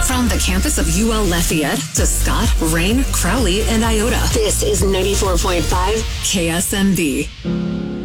From the campus of UL Lafayette to Scott, Rain, Crowley, and Iota. This is 94.5 KSMB.